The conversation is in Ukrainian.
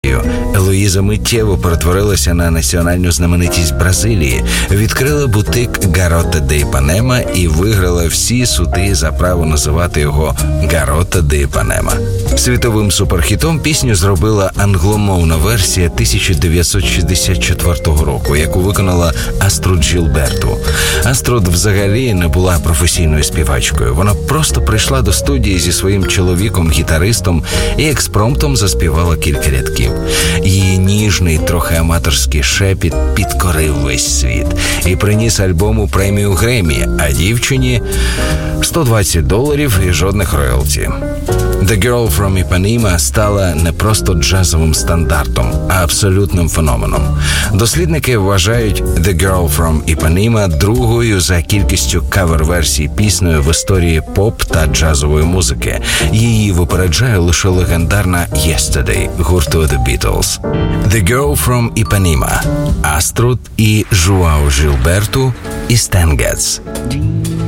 Елоїза миттєво перетворилася на національну знаменитість Бразилії, відкрила бутик Гарота де Іпанема і виграла всі суди за право називати його Гарота де Іпанема. Світовим суперхітом пісню зробила англомовна версія 1964 року, яку виконала Аструд Джілберту. Аструд взагалі не була професійною співачкою. Вона просто прийшла до студії зі своїм чоловіком-гітаристом і експромтом заспівала кілька рядків. Її ніжний, трохи аматорський шепіт підкорив весь світ і приніс альбому премію Греммі, а дівчині $120 і жодних роялті. The Girl from Ipanema стала не просто джазовим стандартом, а абсолютним феноменом. Дослідники вважають The Girl from Ipanema другою за кількістю кавер-версій піснею в історії поп та джазової музики. Її випереджає лише легендарна Yesterday гурту The Beatles. The Girl from Ipanema, Аструд і Жуау Жілберту і Stan Getz.